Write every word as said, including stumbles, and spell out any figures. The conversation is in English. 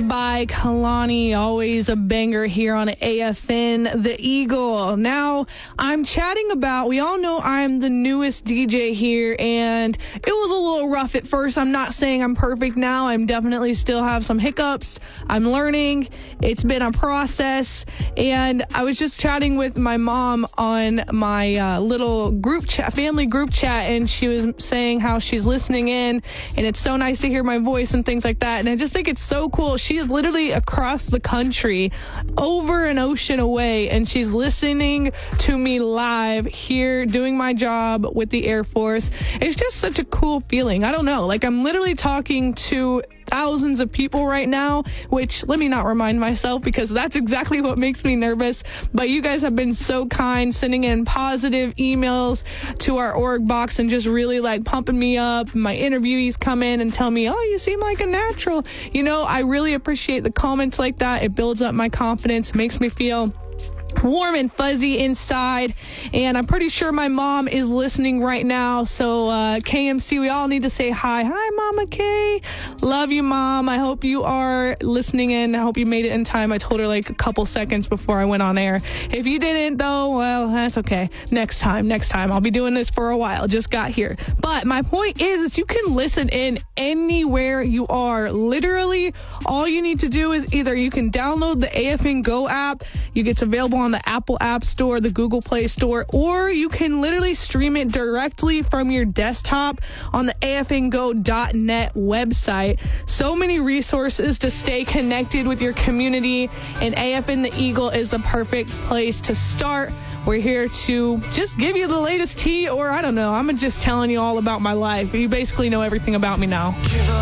by Kalani, always a banger here on A F N The Eagle. Now, I'm chatting about, we all know I'm the newest D J here, and it was a little rough at first. I'm not saying I'm perfect now. I'm definitely still have some hiccups. I'm learning. It's been a process, and I was just chatting with my mom on my uh, little group chat, family group chat, and she was saying how she's listening in, and it's so nice to hear my voice and things like that. And I just think it's so cool. She is literally across the country, over an ocean away, and she's listening to me live here doing my job with the Air Force. It's just such a cool feeling. I don't know. Like, I'm literally talking to thousands of people right now, which let me not remind myself, because that's exactly what makes me nervous. But you guys have been so kind, sending in positive emails to our org box and just really like pumping me up. My interviewees come in and tell me, oh, you seem like a natural. You know, I really appreciate the comments like that. It builds up my confidence, makes me feel warm and fuzzy inside, and I'm pretty sure my mom is listening right now. So uh K M C, we all need to say hi. Hi, Mama K. Love you, Mom. I hope you are listening in. I hope you made it in time. I told her like a couple seconds before I went on air. If you didn't though, well, that's okay. Next time, next time. I'll be doing this for a while. Just got here. But my point is, is you can listen in anywhere you are. Literally, all you need to do is either you can download the A F N Go app. You get available on the Apple App Store, the Google Play Store, or you can literally stream it directly from your desktop on the A F N go dot net website. So many resources to stay connected with your community, and A F N The Eagle is the perfect place to start. We're here to just give you the latest tea, or I don't know, I'm just telling you all about my life. You basically know everything about me now.